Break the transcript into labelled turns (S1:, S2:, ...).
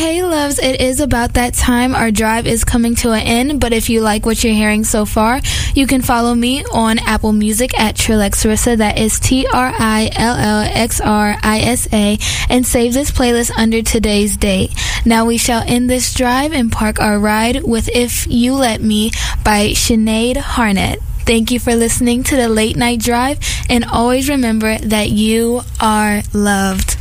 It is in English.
S1: Hey loves, it is about that time. Our drive is coming to an end, but if you like what you're hearing so far, you can follow me on Apple Music at Trillexrissa, that is TRILLXRISA, and save this playlist under today's date. Now we shall end this drive and park our ride with If You Let Me by Sinead Harnett. Thank you for listening to the Late Night Drive, and always remember that you are loved.